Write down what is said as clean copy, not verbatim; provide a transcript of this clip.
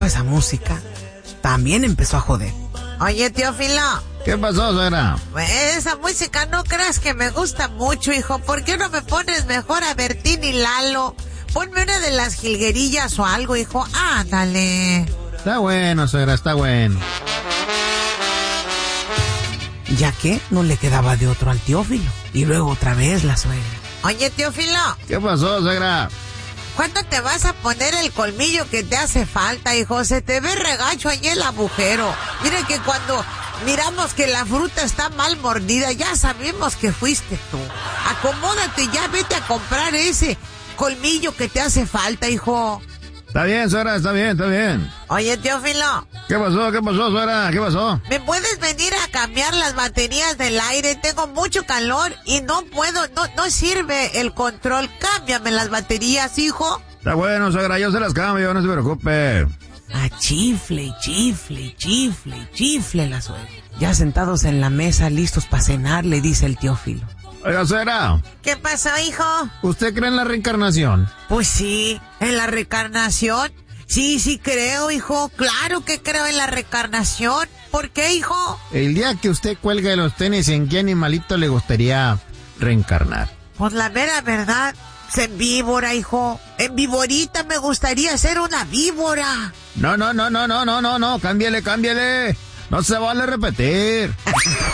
esa música, también empezó a joder. Oye, Teófilo. ¿Qué pasó, suegra? Esa música no creas que me gusta mucho, hijo. ¿Por qué no me pones mejor a Bertín y Lalo? Ponme una de las jilguerillas o algo, hijo. Ándale. Está bueno, suegra, está bueno. Ya que no le quedaba de otro al Teófilo. Y luego otra vez la suegra. Oye, Teófilo. ¿Qué pasó, suegra? ¿Cuándo te vas a poner el colmillo que te hace falta, hijo? Se te ve regacho ahí el agujero. Mire que cuando miramos que la fruta está mal mordida, ya sabemos que fuiste tú. Acomódate ya, vete a comprar ese colmillo que te hace falta, hijo. Está bien, suegra, está bien, está bien. Oye, Teófilo. ¿Qué pasó, suegra? ¿Qué pasó? ¿Me puedes venir a cambiar las baterías del aire? Tengo mucho calor y no puedo, no sirve el control. Cámbiame las baterías, hijo. Está bueno, suegra, yo se las cambio, no se preocupe. A chifle y chifle y chifle y chifle la suegra. Ya sentados en la mesa, listos para cenar, le dice el Teófilo. Oiga, suegra. ¿Qué pasó, hijo? ¿Usted cree en la reencarnación? Pues sí, ¿en la reencarnación? Sí creo, hijo. Claro que creo en la reencarnación. ¿Por qué, hijo? El día que usted cuelgue los tenis, ¿en qué animalito le gustaría reencarnar? Pues la mera verdad, en víbora, hijo. En víborita me gustaría ser una víbora. No, cámbiale. No se vale repetir.